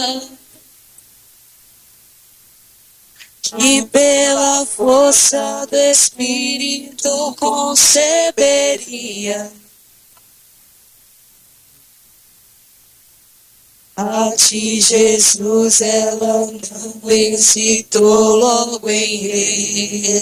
que pela força do Espírito conceberia. A ti, Jesus, ela não hesitou logo em